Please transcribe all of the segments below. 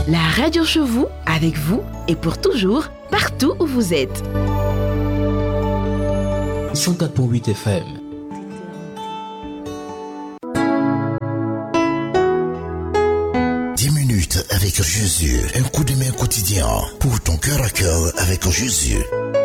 La radio chez vous, avec vous et pour toujours, partout où vous êtes. 104.8 FM. Avec Jésus, un coup de main quotidien pour ton cœur à cœur avec Jésus.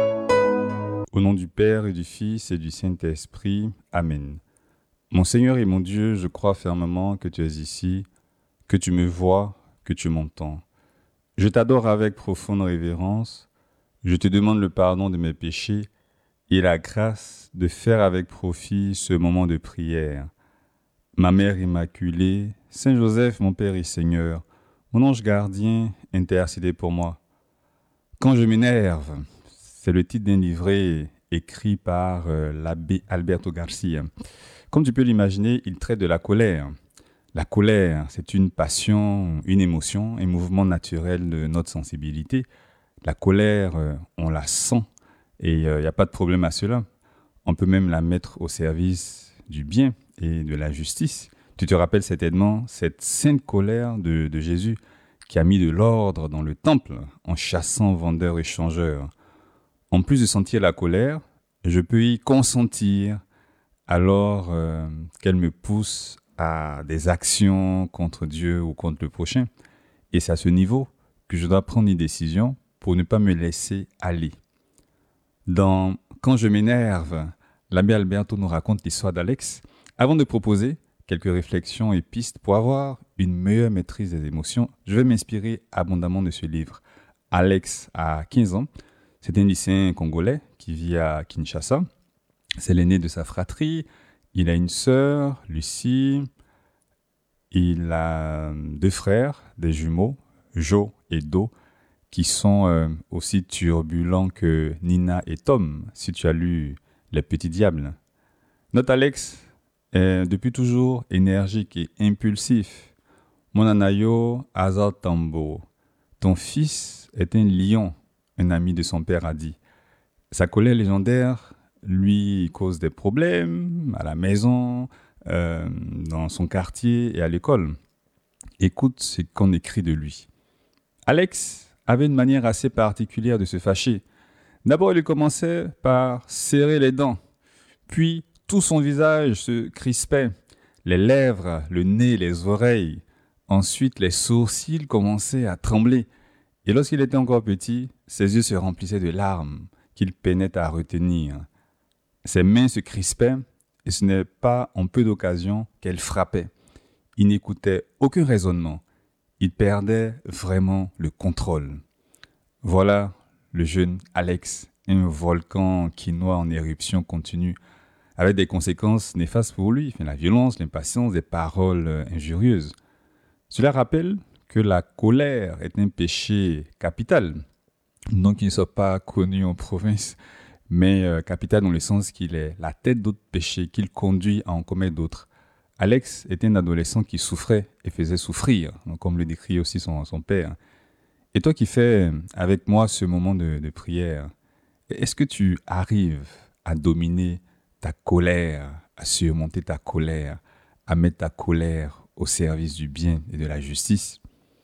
Au nom du Père et du Fils et du Saint-Esprit, Amen. Mon Seigneur et mon Dieu, je crois fermement que tu es ici, que tu me vois, que tu m'entends. Je t'adore avec profonde révérence, je te demande le pardon de mes péchés et la grâce de faire avec profit ce moment de prière. Ma Mère Immaculée, Saint Joseph, mon Père et Seigneur, mon ange gardien, intercédez pour moi. Quand je m'énerve, c'est le titre d'un livret écrit par l'abbé Alberto Garcia. Comme tu peux l'imaginer, il traite de la colère. La colère, c'est une passion, une émotion, un mouvement naturel de notre sensibilité. La colère, on la sent et il n'y a pas de problème à cela. On peut même la mettre au service du bien et de la justice. Tu te rappelles certainement cette sainte colère de Jésus qui a mis de l'ordre dans le temple en chassant vendeurs et changeurs. En plus de sentir la colère, je peux y consentir alors qu'elle me pousse à des actions contre Dieu ou contre le prochain. Et c'est à ce niveau que je dois prendre une décision pour ne pas me laisser aller. Dans « Quand je m'énerve », l'abbé Alberto nous raconte l'histoire d'Alex. Avant de proposer quelques réflexions et pistes pour avoir une meilleure maîtrise des émotions, je vais m'inspirer abondamment de ce livre. Alex a 15 ans. C'est un lycéen congolais qui vit à Kinshasa. C'est l'aîné de sa fratrie. Il a une sœur, Lucie. Il a 2 frères, des jumeaux, Jo et Do, qui sont aussi turbulents que Nina et Tom, si tu as lu Les Petits Diables. Notre Alex est depuis toujours énergique et impulsif. Mon anayo Azal Tambo, ton fils est un lion, un ami de son père a dit. Sa colère légendaire lui cause des problèmes à la maison, dans son quartier et à l'école. Écoute ce qu'on écrit de lui. Alex avait une manière assez particulière de se fâcher. D'abord, il commençait par serrer les dents, puis tout son visage se crispait, les lèvres, le nez, les oreilles. Ensuite, les sourcils commençaient à trembler. Et lorsqu'il était encore petit, ses yeux se remplissaient de larmes qu'il peinait à retenir. Ses mains se crispaient et ce n'est pas en peu d'occasions qu'elles frappaient. Il n'écoutait aucun raisonnement. Il perdait vraiment le contrôle. Voilà le jeune Alex, un volcan quinois en éruption continue, avec des conséquences néfastes pour lui, la violence, l'impatience, des paroles injurieuses. Cela rappelle que la colère est un péché capital, non qu'il ne soit pas connu en province, mais capital dans le sens qu'il est la tête d'autres péchés, qu'il conduit à en commettre d'autres. Alex était un adolescent qui souffrait et faisait souffrir, donc comme le décrit aussi son père. Et toi qui fais avec moi ce moment de prière, est-ce que tu arrives à dominer ta colère, à surmonter ta colère, à mettre ta colère au service du bien et de la justice?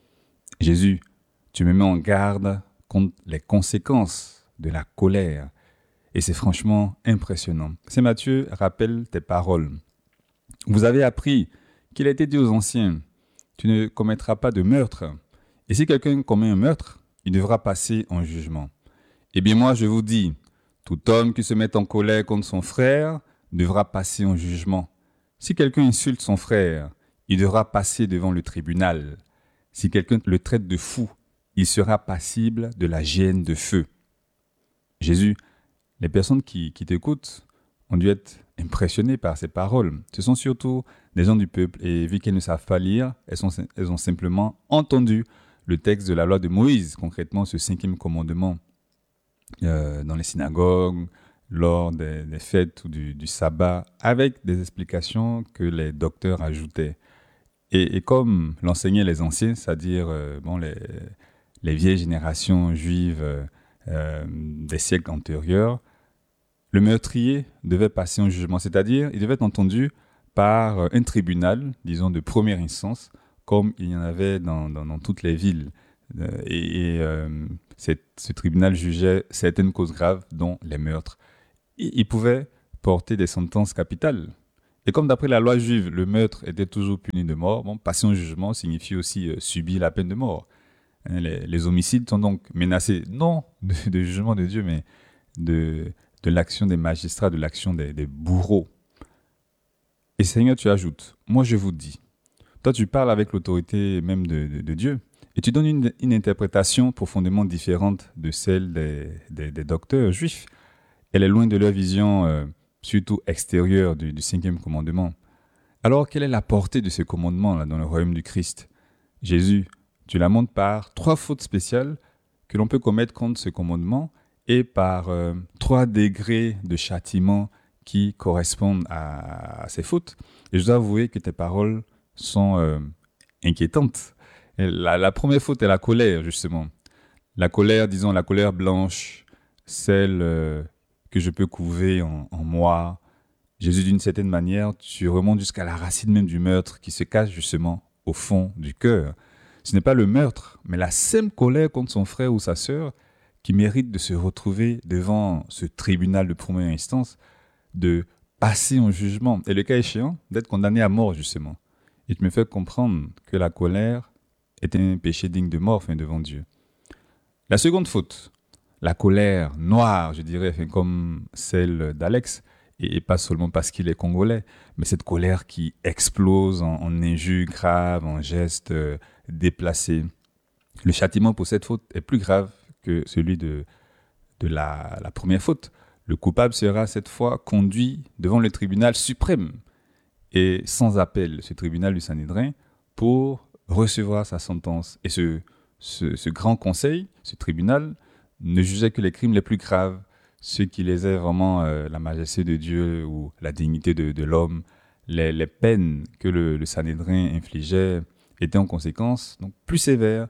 Jésus, tu me mets en garde contre les conséquences de la colère. Et c'est franchement impressionnant. Saint Matthieu rappelle tes paroles. Vous avez appris qu'il a été dit aux anciens, tu ne commettras pas de meurtre. Et si quelqu'un commet un meurtre, il devra passer en jugement. Eh bien moi, je vous dis, tout homme qui se met en colère contre son frère devra passer en jugement. Si quelqu'un insulte son frère, il devra passer devant le tribunal. Si quelqu'un le traite de fou, il sera passible de la géhenne de feu. Jésus, les personnes qui t'écoutent ont dû être impressionnées par ces paroles. Ce sont surtout des gens du peuple et vu qu'elles ne savent pas lire, elles ont simplement entendu le texte de la loi de Moïse, concrètement ce 5e commandement. Dans les synagogues, lors des fêtes ou du sabbat, avec des explications que les docteurs ajoutaient. Et comme l'enseignaient les anciens, c'est-à-dire les vieilles générations juives des siècles antérieurs, le meurtrier devait passer en jugement, c'est-à-dire il devait être entendu par un tribunal, disons de première instance, comme il y en avait dans toutes les villes. Ce tribunal jugeait certaines causes graves, dont les meurtres. Il pouvait porter des sentences capitales. Et comme d'après la loi juive, le meurtre était toujours puni de mort, passer au jugement signifie aussi subir la peine de mort. Les homicides sont donc menacés, non de jugement de Dieu, mais de l'action des magistrats, de l'action des bourreaux. Et Seigneur, tu ajoutes, moi je vous dis, toi tu parles avec l'autorité même de Dieu, et tu donnes une interprétation profondément différente de celle des docteurs juifs. Elle est loin de leur vision, surtout extérieure, du 5e commandement. Alors, quelle est la portée de ce commandement-là dans le royaume du Christ? Jésus, tu la montres par 3 fautes spéciales que l'on peut commettre contre ce commandement et par 3 degrés de châtiment qui correspondent à ces fautes. Et je dois avouer que tes paroles sont inquiétantes. Et la première faute est la colère, justement. La colère, disons la colère blanche, celle que je peux couver en moi. Jésus, d'une certaine manière, tu remontes jusqu'à la racine même du meurtre qui se cache justement au fond du cœur. Ce n'est pas le meurtre, mais la simple colère contre son frère ou sa sœur qui mérite de se retrouver devant ce tribunal de première instance, de passer en jugement, et le cas échéant, d'être condamné à mort, justement. Et tu me fais comprendre que la colère est un péché digne de mort, devant Dieu. La seconde faute, la colère noire, je dirais, comme celle d'Alex, et pas seulement parce qu'il est congolais, mais cette colère qui explose en injures graves, en gestes déplacés. Le châtiment pour cette faute est plus grave que celui de la première faute. Le coupable sera cette fois conduit devant le tribunal suprême et sans appel, ce tribunal du Sanhédrin, pour recevoir sa sentence. Et ce grand conseil, ce tribunal, ne jugeait que les crimes les plus graves, ceux qui lésaient vraiment la majesté de Dieu ou la dignité de l'homme. Les peines que le Sanhédrin infligeait étaient en conséquence donc plus sévères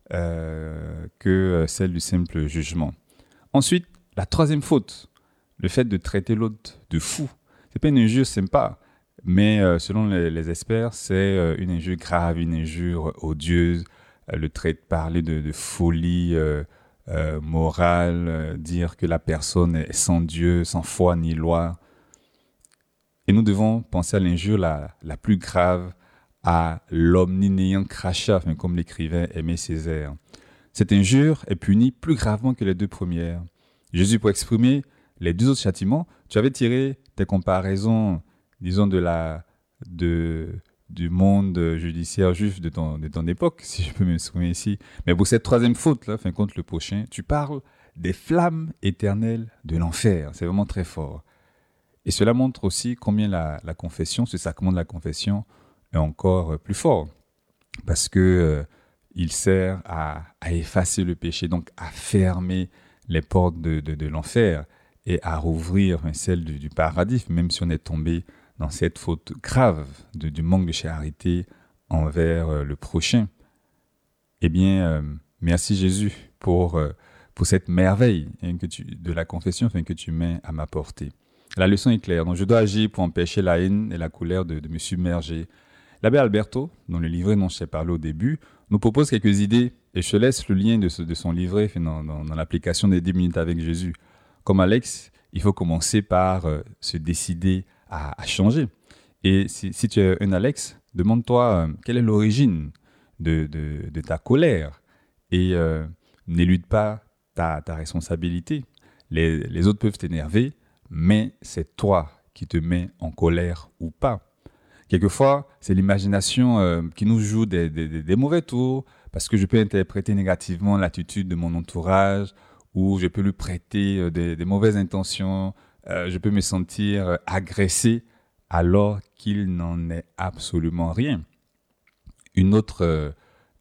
que celles du simple jugement. Ensuite, la troisième faute, le fait de traiter l'autre de fou. C'est pas une injure sympa, mais selon les experts, c'est une injure grave, une injure odieuse. Le trait de parler de folie morale, dire que la personne est sans Dieu, sans foi ni loi. Et nous devons penser à l'injure la plus grave, à l'omninéant crachat, comme l'écrivait Aimé Césaire. Cette injure est punie plus gravement que les 2 premières. Jésus, pour exprimer les 2 autres châtiments, tu avais tiré tes comparaisons, disons, du monde judiciaire juif de ton époque, si je peux m'exprimer ici. Mais pour cette troisième faute-là, contre le prochain, tu parles des flammes éternelles de l'enfer. C'est vraiment très fort. Et cela montre aussi combien la confession, ce sacrement de la confession, est encore plus fort. Parce que il sert à effacer le péché, donc à fermer les portes de l'enfer et à rouvrir celles du paradis, même si on est tombé dans cette faute grave du manque de charité envers le prochain. Eh bien, merci Jésus pour cette merveille de la confession que tu mets à ma portée. La leçon est claire. Donc, je dois agir pour empêcher la haine et la colère de me submerger. L'abbé Alberto, dans le livret dont je t'ai parlé au début, nous propose quelques idées et je te laisse le lien de son livret dans l'application des 10 minutes avec Jésus. Comme Alex, il faut commencer par se décider à changer. Et si tu es un Alex, demande-toi quelle est l'origine de ta colère et n'élude pas ta responsabilité. Les autres peuvent t'énerver, mais c'est toi qui te mets en colère ou pas. Quelquefois, c'est l'imagination qui nous joue des mauvais tours parce que je peux interpréter négativement l'attitude de mon entourage ou je peux lui prêter des mauvaises intentions. Je peux me sentir agressé alors qu'il n'en est absolument rien. Une autre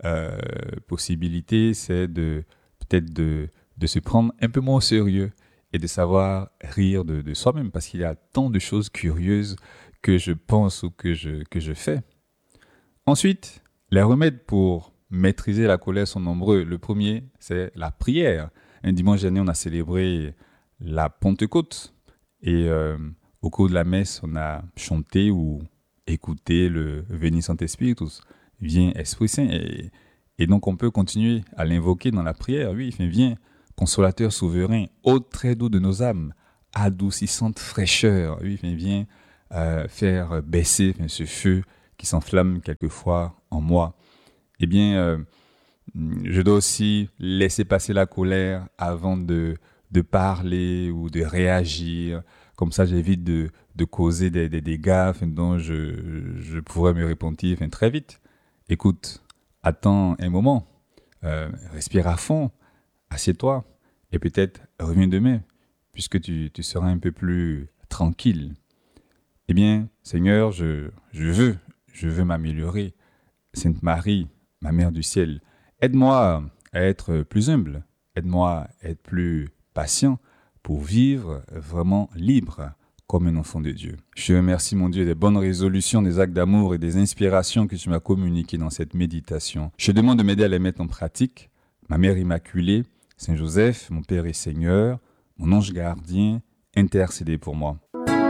possibilité, c'est peut-être de se prendre un peu moins au sérieux et de savoir rire de soi-même parce qu'il y a tant de choses curieuses que je pense ou que je fais. Ensuite, les remèdes pour maîtriser la colère sont nombreux. Le premier, c'est la prière. Un dimanche dernier, on a célébré la Pentecôte et au cours de la messe, on a chanté ou écouté le Veni Sancte Spiritus, viens Esprit Saint. Et donc, on peut continuer à l'invoquer dans la prière. Oui, viens, consolateur souverain, hôte très doux de nos âmes, adoucissante fraîcheur. Oui, viens faire baisser ce feu qui s'enflamme quelquefois en moi. Eh bien, je dois aussi laisser passer la colère avant de parler ou de réagir. Comme ça, j'évite de causer des dégâts dont je pourrais me repentir très vite. Écoute, attends un moment, respire à fond, assieds-toi et peut-être reviens demain puisque tu seras un peu plus tranquille. Eh bien, Seigneur, je veux m'améliorer. Sainte Marie, ma Mère du ciel, aide-moi à être plus humble, aide-moi à être plus patient pour vivre vraiment libre comme un enfant de Dieu. Je te remercie, mon Dieu, des bonnes résolutions, des actes d'amour et des inspirations que tu m'as communiquées dans cette méditation. Je te demande de m'aider à les mettre en pratique. Ma Mère Immaculée, Saint Joseph, mon Père et Seigneur, mon ange gardien, intercédez pour moi.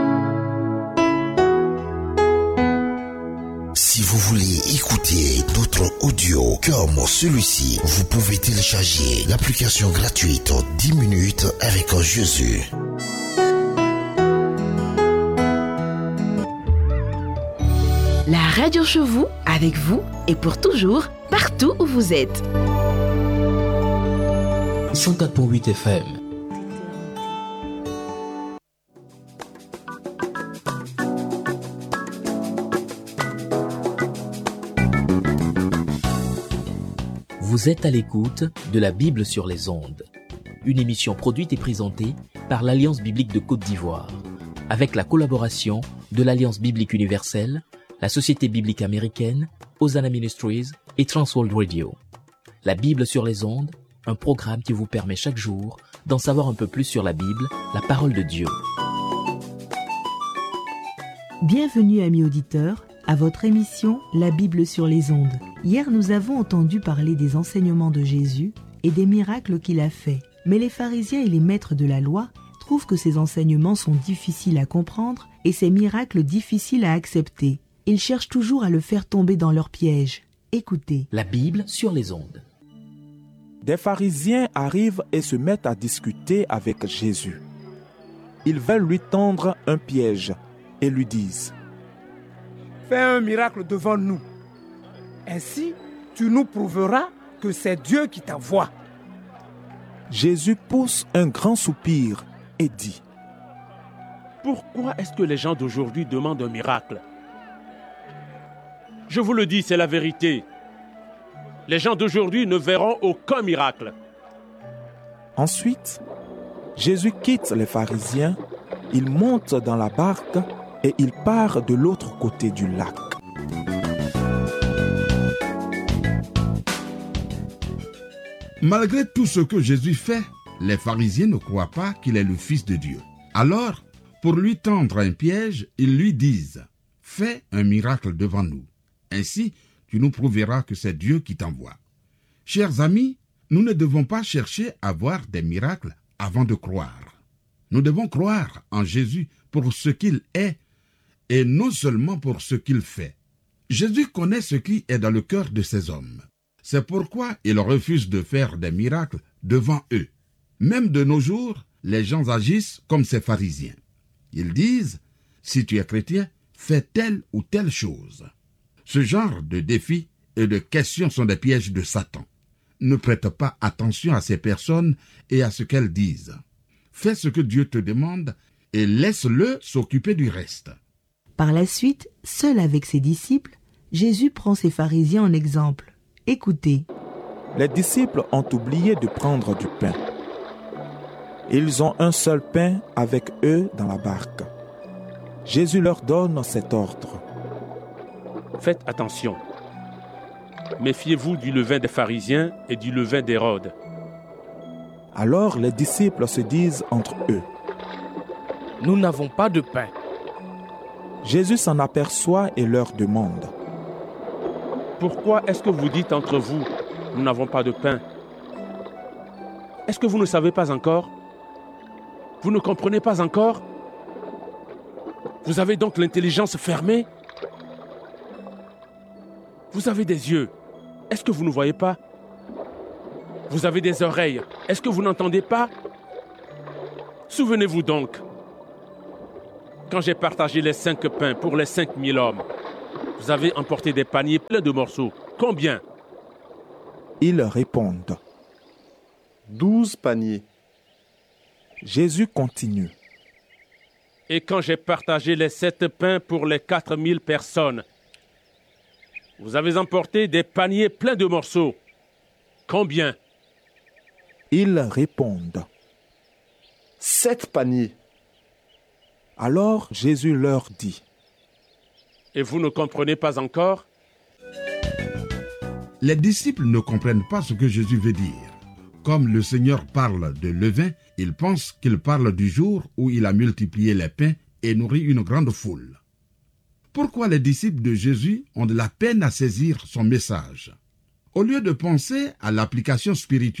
Si vous voulez écouter d'autres audios comme celui-ci, vous pouvez télécharger l'application gratuite 10 minutes avec Jésus. La radio chez vous, avec vous et pour toujours, partout où vous êtes. 104.8 FM. Vous êtes à l'écoute de la Bible sur les ondes, une émission produite et présentée par l'Alliance biblique de Côte d'Ivoire, avec la collaboration de l'Alliance biblique universelle, la Société biblique américaine, Hosanna Ministries et Transworld Radio. La Bible sur les ondes, un programme qui vous permet chaque jour d'en savoir un peu plus sur la Bible, la parole de Dieu. Bienvenue amis auditeurs à votre émission La Bible sur les ondes. Hier nous avons entendu parler des enseignements de Jésus et des miracles qu'il a faits. Mais les pharisiens et les maîtres de la loi trouvent que ces enseignements sont difficiles à comprendre et ces miracles difficiles à accepter. Ils cherchent toujours à le faire tomber dans leur piège. Écoutez. La Bible sur les ondes. Des pharisiens arrivent et se mettent à discuter avec Jésus. Ils veulent lui tendre un piège et lui disent: fais un miracle devant nous. Ainsi, tu nous prouveras que c'est Dieu qui t'envoie. Jésus pousse un grand soupir et dit: pourquoi est-ce que les gens d'aujourd'hui demandent un miracle? Je vous le dis, c'est la vérité. Les gens d'aujourd'hui ne verront aucun miracle. Ensuite, Jésus quitte les pharisiens, il monte dans la barque et il part de l'autre côté du lac. Malgré tout ce que Jésus fait, les pharisiens ne croient pas qu'il est le Fils de Dieu. Alors, pour lui tendre un piège, ils lui disent: fais un miracle devant nous. Ainsi, tu nous prouveras que c'est Dieu qui t'envoie. Chers amis, nous ne devons pas chercher à voir des miracles avant de croire. Nous devons croire en Jésus pour ce qu'il est et non seulement pour ce qu'il fait. Jésus connaît ce qui est dans le cœur de ces hommes. C'est pourquoi il refuse de faire des miracles devant eux. Même de nos jours, les gens agissent comme ces pharisiens. Ils disent: si tu es chrétien, fais telle ou telle chose. Ce genre de défis et de questions sont des pièges de Satan. Ne prête pas attention à ces personnes et à ce qu'elles disent. Fais ce que Dieu te demande et laisse-le s'occuper du reste. Par la suite, seul avec ses disciples, Jésus prend ces pharisiens en exemple. Écoutez. Les disciples ont oublié de prendre du pain. Ils ont un seul pain avec eux dans la barque. Jésus leur donne cet ordre: faites attention. Méfiez-vous du levain des pharisiens et du levain d'Hérode. Alors les disciples se disent entre eux: nous n'avons pas de pain. Jésus s'en aperçoit et leur demande: pourquoi est-ce que vous dites entre vous: nous n'avons pas de pain? Est-ce que vous ne savez pas encore? Vous ne comprenez pas encore? Vous avez donc l'intelligence fermée? Vous avez des yeux, Est-ce que vous ne voyez pas? Vous avez des oreilles. Est-ce que vous n'entendez pas? Souvenez-vous donc, quand j'ai partagé les 5 pains pour les 5000 hommes, vous avez emporté des paniers pleins de morceaux. Combien? Ils répondent. 12 paniers. Jésus continue. Et quand j'ai partagé les 7 pains pour les 4000 personnes, vous avez emporté des paniers pleins de morceaux. Combien? Ils répondent. 7 paniers. Alors Jésus leur dit. Et vous ne comprenez pas encore? Les disciples ne comprennent pas ce que Jésus veut dire. Comme le Seigneur parle de levain, ils pensent qu'il parle du jour où il a multiplié les pains et nourri une grande foule. Pourquoi les disciples de Jésus ont de la peine à saisir son message? Au lieu de penser à l'application spirituelle